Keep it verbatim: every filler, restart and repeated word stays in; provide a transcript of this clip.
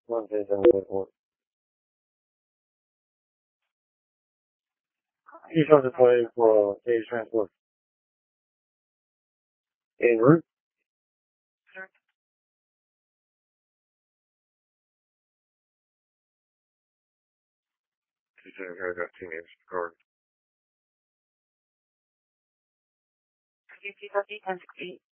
One day seven point one. You have to play for stage transport. En route. I got two names for the card.